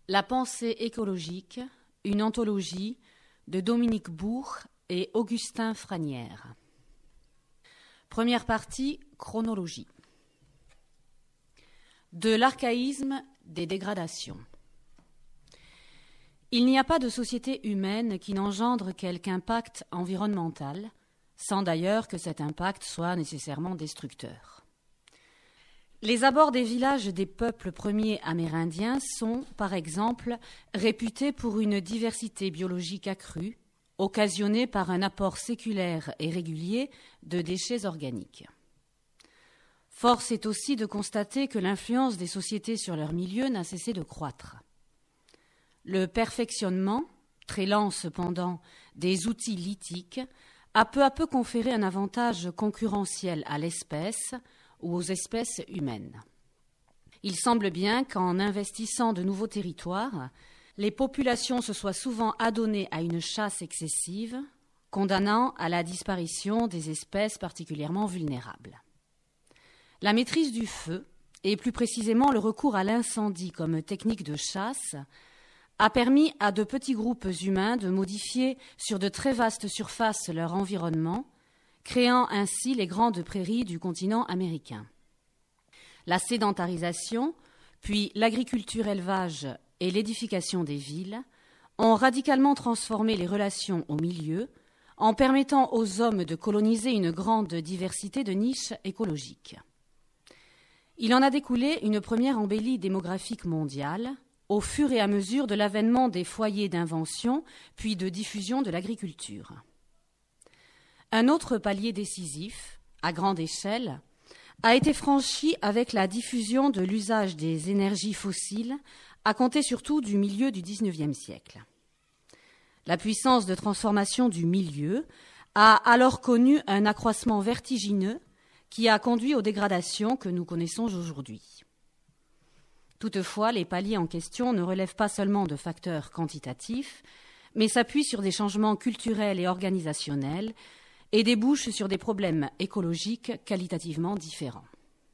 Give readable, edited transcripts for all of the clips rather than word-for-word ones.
La pensée écologique, une anthologie de Dominique Bourg et Augustin Franière. Première partie, chronologie. De l'archaïsme des dégradations. Il n'y a pas de société humaine qui n'engendre quelque impact environnemental, sans d'ailleurs que cet impact soit nécessairement destructeur. Les abords des villages des peuples premiers amérindiens sont, par exemple, réputés pour une diversité biologique accrue, occasionnée par un apport séculaire et régulier de déchets organiques. Force est aussi de constater que l'influence des sociétés sur leur milieu n'a cessé de croître. Le perfectionnement, très lent cependant, des outils lithiques a peu à peu conféré un avantage concurrentiel à l'espèce ou aux espèces humaines. Il semble bien qu'en investissant de nouveaux territoires, les populations se soient souvent adonnées à une chasse excessive, condamnant à la disparition des espèces particulièrement vulnérables. La maîtrise du feu, et plus précisément le recours à l'incendie comme technique de chasse, a permis à de petits groupes humains de modifier sur de très vastes surfaces leur environnement, créant ainsi les grandes prairies du continent américain. La sédentarisation, puis l'agriculture-élevage et l'édification des villes ont radicalement transformé les relations au milieu en permettant aux hommes de coloniser une grande diversité de niches écologiques. Il en a découlé une première embellie démographique mondiale au fur et à mesure de l'avènement des foyers d'invention puis de diffusion de l'agriculture. Un autre palier décisif, à grande échelle, a été franchi avec la diffusion de l'usage des énergies fossiles, à compter surtout du milieu du XIXe siècle. La puissance de transformation du milieu a alors connu un accroissement vertigineux qui a conduit aux dégradations que nous connaissons aujourd'hui. Toutefois, les paliers en question ne relèvent pas seulement de facteurs quantitatifs, mais s'appuient sur des changements culturels et organisationnels et débouchent sur des problèmes écologiques qualitativement différents.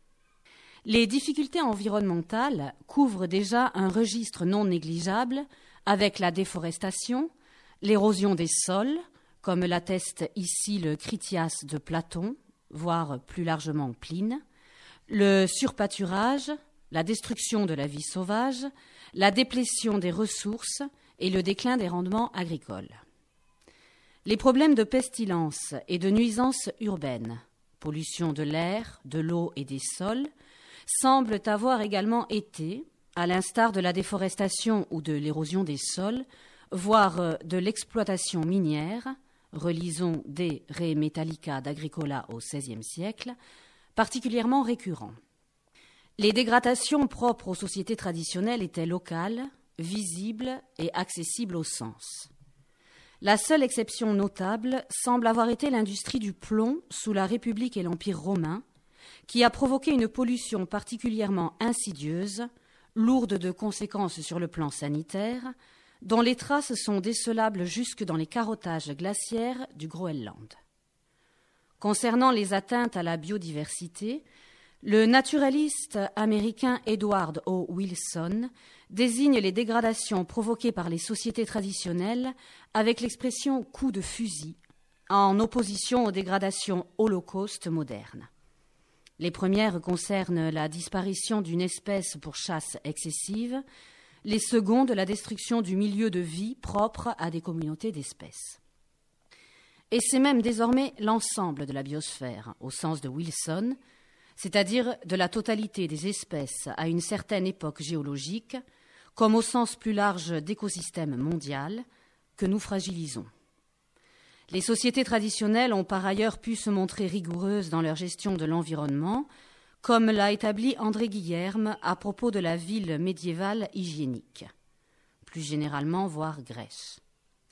Les difficultés environnementales couvrent déjà un registre non négligeable avec la déforestation, l'érosion des sols, comme l'atteste ici le Critias de Platon, voire plus largement Pline, le surpâturage, la destruction de la vie sauvage, la déplétion des ressources et le déclin des rendements agricoles. Les problèmes de pestilence et de nuisances urbaines, pollution de l'air, de l'eau et des sols, semblent avoir également été, à l'instar de la déforestation ou de l'érosion des sols, voire de l'exploitation minière, relisons des Re Metallica d'Agricola au XVIe siècle, particulièrement récurrents. Les dégradations propres aux sociétés traditionnelles étaient locales, visibles et accessibles au sens. La seule exception notable semble avoir été l'industrie du plomb sous la République et l'Empire romain, qui a provoqué une pollution particulièrement insidieuse, lourde de conséquences sur le plan sanitaire, dont les traces sont décelables jusque dans les carottages glaciaires du Groenland. Concernant les atteintes à la biodiversité, le naturaliste américain Edward O. Wilson désigne les dégradations provoquées par les sociétés traditionnelles avec l'expression « coup de fusil », en opposition aux dégradations holocaustes modernes. Les premières concernent la disparition d'une espèce pour chasse excessive, les secondes la destruction du milieu de vie propre à des communautés d'espèces. Et c'est même désormais l'ensemble de la biosphère, au sens de Wilson, c'est-à-dire de la totalité des espèces à une certaine époque géologique, comme au sens plus large d'écosystème mondial, que nous fragilisons. Les sociétés traditionnelles ont par ailleurs pu se montrer rigoureuses dans leur gestion de l'environnement, comme l'a établi André Guillerme à propos de la ville médiévale hygiénique, plus généralement voire Grèce.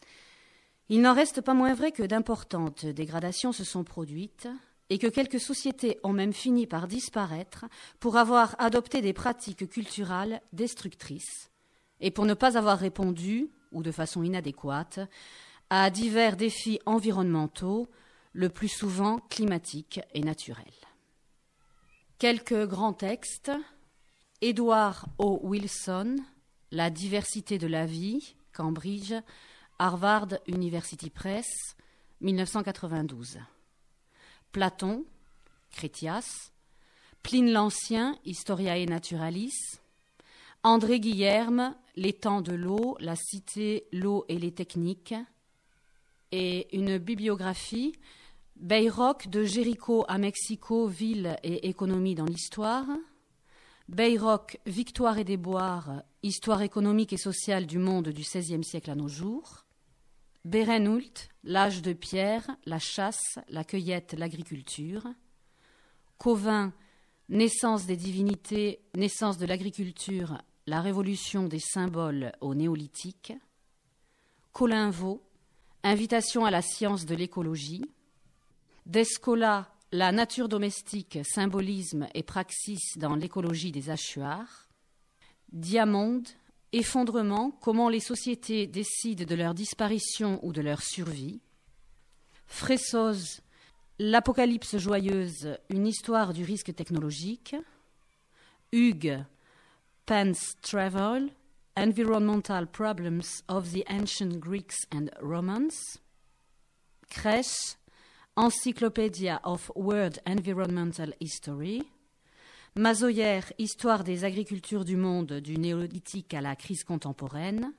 Il n'en reste pas moins vrai que d'importantes dégradations se sont produites et que quelques sociétés ont même fini par disparaître pour avoir adopté des pratiques culturelles destructrices et pour ne pas avoir répondu, ou de façon inadéquate, à divers défis environnementaux, le plus souvent climatiques et naturels. Quelques grands textes. Edward O. Wilson, La diversité de la vie, Cambridge, Harvard University Press, 1992. Platon, Critias, Pline l'Ancien, Historiae Naturalis, André Guillerme, Les temps de l'eau, la cité, l'eau et les techniques, et une bibliographie, Bayrock de Jéricho à Mexico, ville et économie dans l'histoire, Bayrock, Victoire et déboire, histoire économique et sociale du monde du XVIe siècle à nos jours, Berenhult, L'âge de pierre, la chasse, la cueillette, l'agriculture, Cauvin, Naissance des divinités, naissance de l'agriculture, la révolution des symboles au néolithique, Colinvaux, Invitation à la science de l'écologie, Descola, La nature domestique, symbolisme et praxis dans l'écologie des hachoirs, Diamonde, Effondrement, comment les sociétés décident de leur disparition ou de leur survie, Fressoz, L'Apocalypse joyeuse, une histoire du risque technologique, Hugues, Pan's Travel, Environmental Problems of the Ancient Greeks and Romans, Crèche, Encyclopedia of World Environmental History, Mazoyer, Histoire des agricultures du monde du néolithique à la crise contemporaine,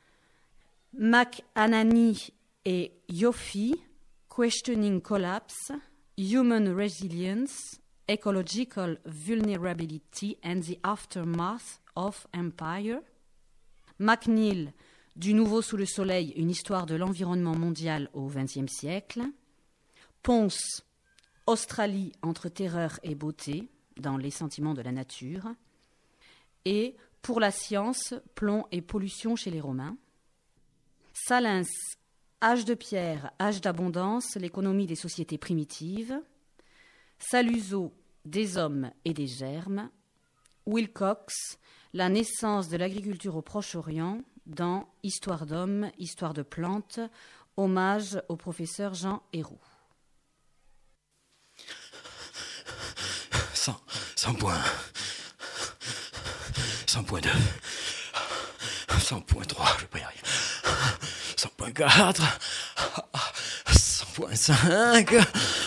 McAnany et Yoffe, Questioning Collapse, Human Resilience, Ecological Vulnerability and the Aftermath of Empire, McNeill, Du nouveau sous le soleil, une histoire de l'environnement mondial au XXe siècle, Ponce, Australie entre terreur et beauté, dans les sentiments de la nature, et Pour la science, plomb et pollution chez les Romains, Salins, Âge de pierre, âge d'abondance, l'économie des sociétés primitives, Saluzzo, Des hommes et des germes, Wilcox, La naissance de l'agriculture au Proche-Orient, dans Histoire d'hommes, histoire de plantes, hommage au professeur Jean Héroux. 100 points. 100.2. 100.3, je vais pas y arriver. 100.4. 100.5.